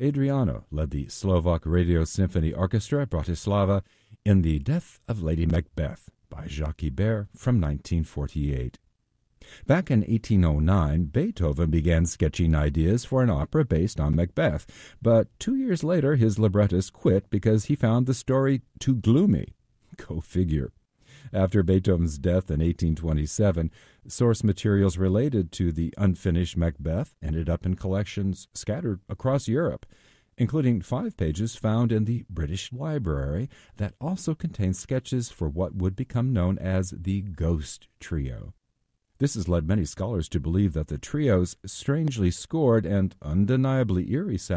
Adriano led the Slovak Radio Symphony Orchestra Bratislava in The Death of Lady Macbeth by Jacques Ibert from 1948. Back in 1809, Beethoven began sketching ideas for an opera based on Macbeth, but 2 years later his librettist quit because he found the story too gloomy. Go figure. After Beethoven's death in 1827, source materials related to the unfinished Macbeth ended up in collections scattered across Europe, including 5 pages found in the British Library that also contain sketches for what would become known as the Ghost Trio. This has led many scholars to believe that the trio's strangely scored and undeniably eerie sound